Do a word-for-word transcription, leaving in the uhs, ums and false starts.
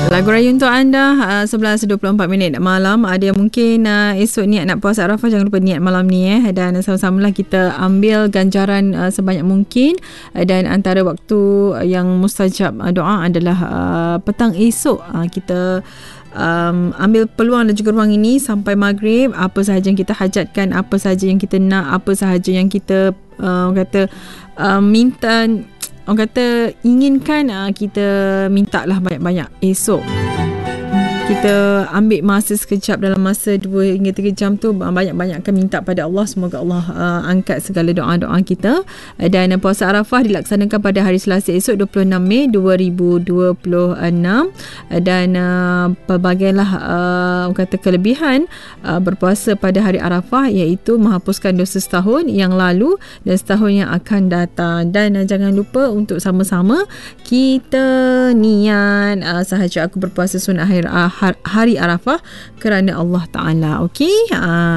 Lagu raya untuk anda uh, sebelas dua puluh empat minit malam. Ada yang mungkin uh, esok niat nak puasa Arafah, jangan lupa niat malam ni eh. Dan sama-samalah kita ambil ganjaran uh, sebanyak mungkin. uh, Dan antara waktu yang mustajab uh, doa adalah uh, petang esok. uh, Kita Um, ambil peluang dan juga ruang ini sampai maghrib. Apa sahaja yang kita hajatkan, apa sahaja yang kita nak, apa sahaja yang kita uh, kata uh, minta, orang kata inginkan, uh, kita mintalah banyak-banyak esok. Kita ambil masa sekejap, dalam masa dua hingga tiga jam tu banyak-banyakkan minta pada Allah. Semoga Allah uh, angkat segala doa-doa kita. Dan uh, puasa Arafah dilaksanakan pada hari Selasa esok dua puluh enam Mei dua ribu dua puluh enam. Dan uh, pelbagailah uh, kata kelebihan uh, berpuasa pada hari Arafah, iaitu menghapuskan dosa setahun yang lalu dan setahun yang akan datang. Dan uh, jangan lupa untuk sama-sama kita niat uh, sahaja aku berpuasa sunnah akhir uh, hari Arafah kerana Allah Ta'ala. Okey. Uh,